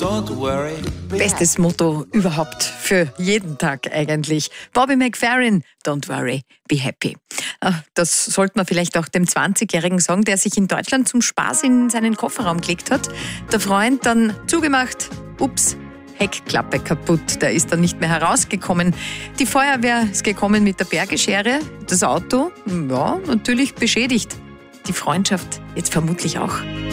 Don't worry. Bestes Motto überhaupt für jeden Tag eigentlich. Bobby McFerrin, don't worry, be happy. Das sollte man vielleicht auch dem 20-Jährigen sagen, der sich in Deutschland zum Spaß in seinen Kofferraum gelegt hat. Der Freund dann zugemacht, ups, Heckklappe kaputt, der ist dann nicht mehr herausgekommen. Die Feuerwehr ist gekommen mit der Bergeschere, das Auto, ja, natürlich beschädigt. Die Freundschaft jetzt vermutlich auch.